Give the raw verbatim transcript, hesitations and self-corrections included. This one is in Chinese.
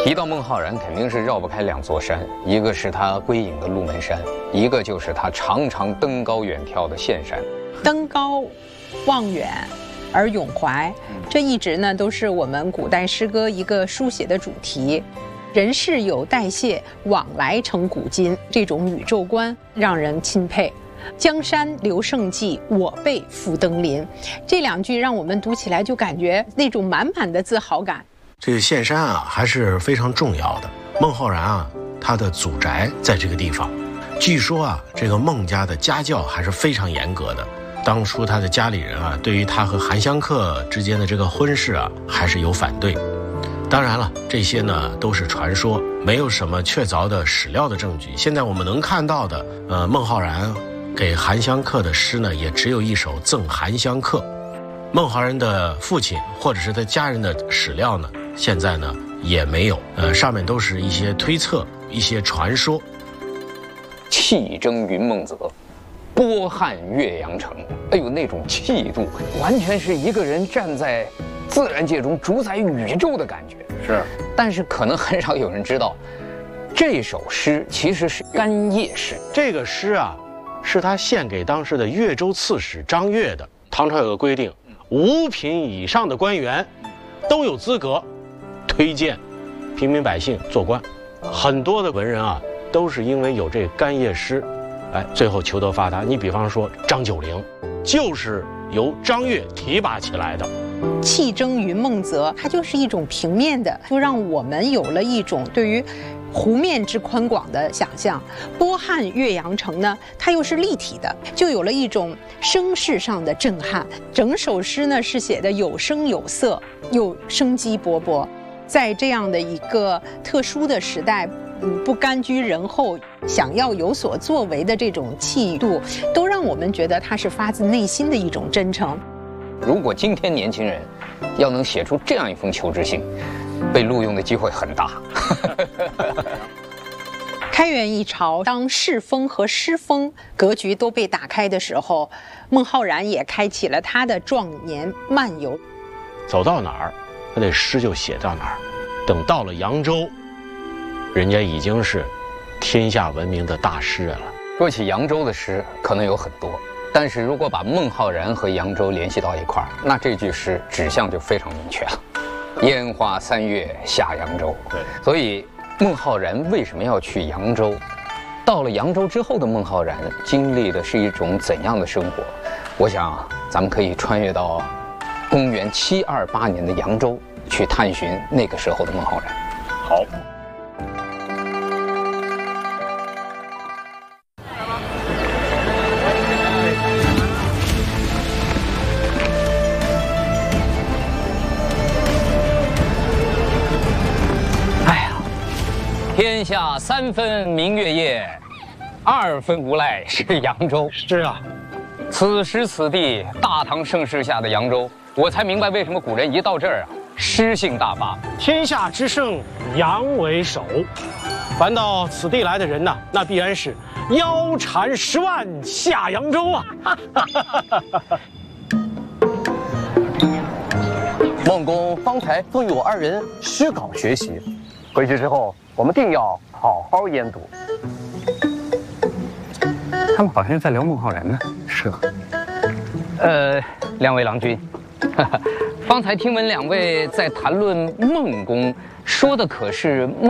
提到孟浩然，肯定是绕不开两座山，一个是他归隐的鹿门山，一个就是他常常登高远眺的岘山。 登高望远而咏怀，这一直呢都是我们古代诗歌一个书写的主题。人世有代谢，往来成古今，这种宇宙观让人钦佩。江山留胜迹，我辈复登临。这两句让我们读起来就感觉那种满满的自豪感。 这个岘山啊还是非常重要的。孟浩然啊，他的祖宅在这个地方。据说啊，这个孟家的家教还是非常严格的。当初他的家里人啊，对于他和韩香客之间的这个婚事啊，还是有反对。当然了，这些呢都是传说，没有什么确凿的史料的证据。现在我们能看到的，呃，孟浩然给韩香客的诗呢，也只有一首《赠韩香客》。孟浩然的父亲或者是他家人的史料呢，现在呢也没有，呃，上面都是一些推测、一些传说。 气蒸云梦泽，波撼岳阳城。哎呦，那种气度，完全是一个人站在自然界中主宰宇宙的感觉。 是， 但是可能很少有人知道，这首诗其实是干谒诗。 这个诗啊，是他献给当时的越州刺史张悦的。唐朝有个规定，五品以上的官员都有资格推荐平民百姓做官。很多的文人啊，都是因为有这干谒诗，哎，最后求得发达。你比方说张九龄，就是由张悦提拔起来的。 气蒸云梦泽，它就是一种平面的，就让我们有了一种对于湖面之宽广的想象。波撼岳阳城呢，它又是立体的，就有了一种声势上的震撼。整首诗呢是写的有声有色，又生机勃勃。在这样的一个特殊的时代，嗯，不甘居人后，想要有所作为的这种气度，都让我们觉得它是发自内心的一种真诚。 如果今天年轻人要能写出这样一封求知信，被录用的机会很大。 开元一朝，当世风和诗风格局都被打开的时候，孟浩然也开启了他的壮年漫游。 走到哪儿，他这诗就写到哪儿。等到了扬州，人家已经是天下闻名的大诗人了。 说起扬州的诗，可能有很多。但是如果把孟浩然和扬州联系到一块儿，那这句诗指向就非常明确了。烟花三月下扬州。对，所以孟浩然为什么要去扬州？到了扬州之后的孟浩然经历的是一种怎样的生活？我想咱们可以穿越到公元七二八年的扬州，去探寻那个时候的孟浩然。 好。 天下三分明月夜，二分无赖是扬州。 是啊， 此时此地，大唐盛世下的扬州，我才明白为什么古人一到这儿啊，诗兴大发。 天下之盛，扬为首。凡到此地来的人呐，那必然是腰缠十万下扬州啊！ 孟公方才赠予我二人诗稿学习，回去之后我们定要好好研读。 他们好像在聊孟浩然呢。 是啊。呃，两位郎君，方才听闻两位在谈论孟公，说的可是孟